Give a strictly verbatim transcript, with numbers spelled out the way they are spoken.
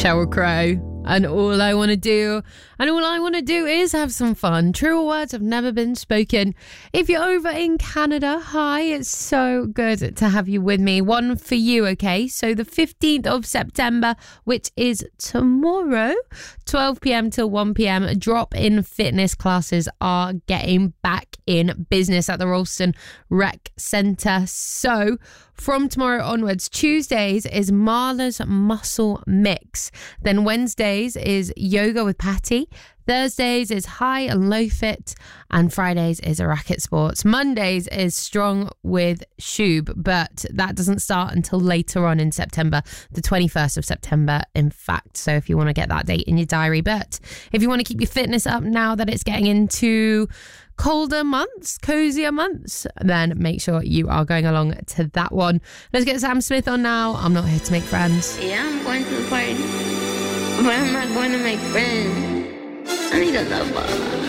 Sheryl Crow. And all I want to do, and all I want to do is have some fun. Truer words have never been spoken. If you're over in Canada, hi, it's so good to have you with me. One for you, okay? So the fifteenth of September, which is tomorrow, twelve p.m. till one p.m, drop-in fitness classes are getting back in business at the Ralston Rec Centre. So from tomorrow onwards, Tuesdays is Marla's Muscle Mix. Then Wednesdays is Yoga with Patty. Thursdays is High and Low Fit. And Fridays is Racket Sports. Mondays is Strong with Shub. But that doesn't start until later on in September, the twenty-first of September, in fact. So if you want to get that date in your diary. But if you want to keep your fitness up now that it's getting into colder months, cozier months, then make sure you are going along to that one. Let's get Sam Smith on now. I'm not here to make friends. Yeah, I'm going to the party, but I'm not going to make friends. I need a lover.